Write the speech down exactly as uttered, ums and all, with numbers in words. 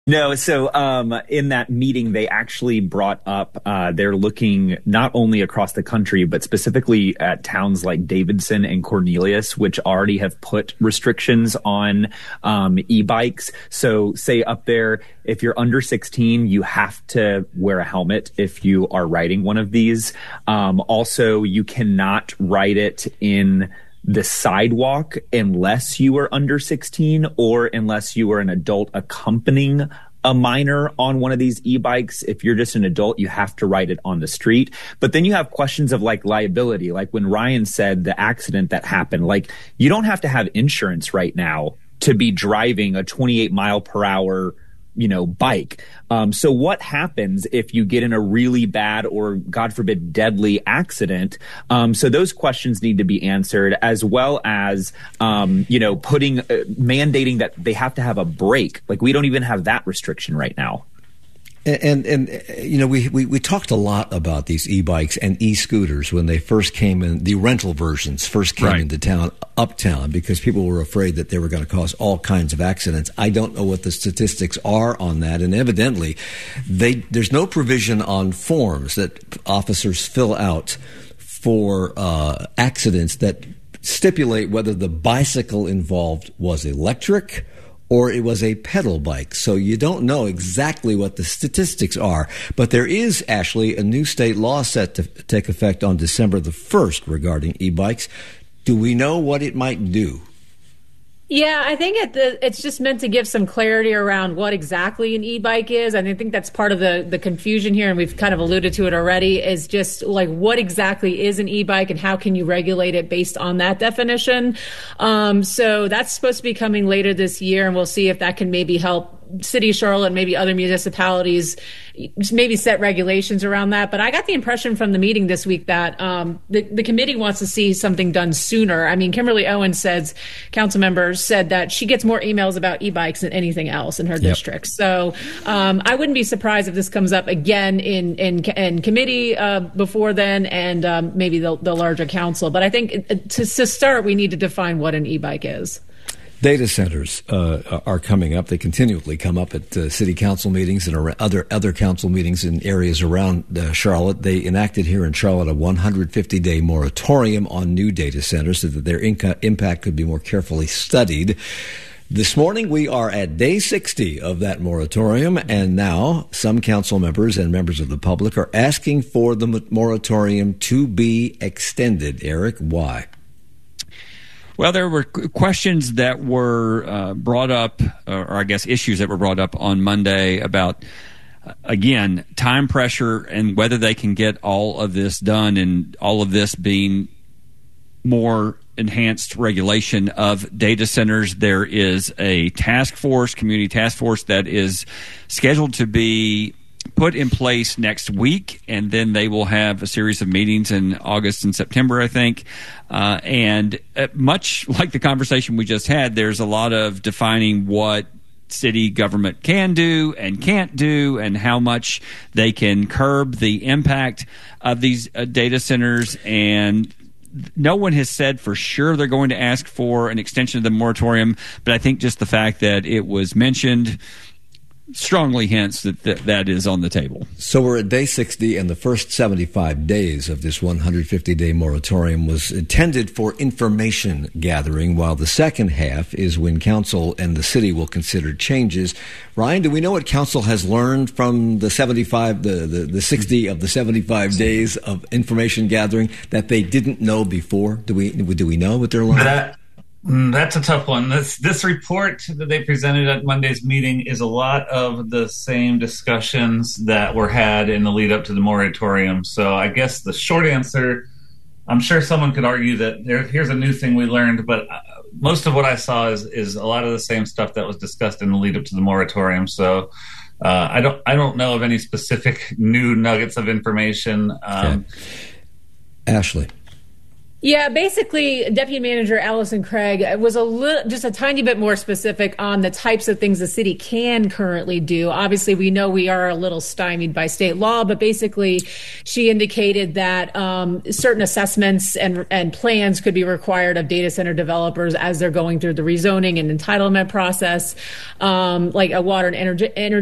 No, so um, in that meeting, they actually brought up uh, they're looking not only across the country, but specifically at towns like Davidson and Cornelius, which already have put restrictions on um, e-bikes. So say up there, if you're under sixteen, you have to wear a helmet if you are riding one of these. Um, also, you cannot ride it in the sidewalk unless you are under sixteen or unless you are an adult accompanying a minor on one of these e-bikes. If you're just an adult, you have to ride it on the street. But then you have questions of like liability, like when Ryan said the accident that happened, like you don't have to have insurance right now to be driving a twenty-eight mile per hour you know, bike. Um, so what happens if you get in a really bad or, God forbid, deadly accident? Um, so those questions need to be answered, as well as, um, you know, putting, uh, mandating that they have to have a brake. Like, we don't even have that restriction right now. And, and, and you know, we, we, we talked a lot about these e-bikes and e-scooters when they first came in, the rental versions first came right. into town, uptown, because people were afraid that they were going to cause all kinds of accidents. I don't know what the statistics are on that, and evidently they, there's no provision on forms that officers fill out for uh, accidents that stipulate whether the bicycle involved was electric or it was a pedal bike. So you don't know exactly what the statistics are. But there is, Ashley, a new state law set to take effect on December the first regarding e-bikes. Do we know what it might do? Yeah, I think it, it's just meant to give some clarity around what exactly an e-bike is. And I think that's part of the, the confusion here, and we've kind of alluded to it already, is just like what exactly is an e-bike and how can you regulate it based on that definition. Um, so that's supposed to be coming later this year, and we'll see if that can maybe help City of Charlotte and maybe other municipalities maybe set regulations around that. But I got the impression from the meeting this week that um, the, the committee wants to see something done sooner. I mean, Kimberly Owens says, council members said that she gets more emails about e-bikes than anything else in her yep. district. So um, I wouldn't be surprised if this comes up again in in, in committee uh, before then, and um, maybe the, the larger council. But I think to, to start, we need to define what an e-bike is. Data centers uh, are coming up. They continually come up at uh, city council meetings and other other council meetings in areas around uh, Charlotte. They enacted here in Charlotte a one hundred fifty day moratorium on new data centers so that their inca- impact could be more carefully studied. This morning, we are at day sixty of that moratorium, and now some council members and members of the public are asking for the moratorium to be extended. Eric, why? Well, there were questions that were uh, brought up, or I guess issues that were brought up on Monday about, uh, again, time pressure and whether they can get all of this done, and all of this being more enhanced regulation of data centers. There is a task force, community task force, that is scheduled to be put in place next week, and then they will have a series of meetings in August and September, I think. Uh, and uh, much like the conversation we just had, there's a lot of defining what city government can do and can't do, and how much they can curb the impact of these uh, data centers. And no one has said for sure they're going to ask for an extension of the moratorium, but I think just the fact that it was mentioned strongly hints that th- that is on the table. So we're at day sixty, and the first seventy-five days of this one hundred fifty day moratorium was intended for information gathering, while the second half is when council and the city will consider changes. Ryan, do we know what council has learned from the seventy-five, the, the, the sixty of the seventy-five days of information gathering that they didn't know before? Do we do we know what they're learning? That- That's a tough one. This this report that they presented at Monday's meeting is a lot of the same discussions that were had in the lead up to the moratorium. So I guess the short answer, I'm sure someone could argue that there, here's a new thing we learned, but most of what I saw is is a lot of the same stuff that was discussed in the lead up to the moratorium. So uh, I don't I don't know of any specific new nuggets of information. Um, okay. Ashley. Yeah, basically, Deputy Manager Allison Craig was a little, just a tiny bit more specific on the types of things the city can currently do. Obviously, we know we are a little stymied by state law, but basically, she indicated that um, certain assessments and and plans could be required of data center developers as they're going through the rezoning and entitlement process, um, like a water and energy. energy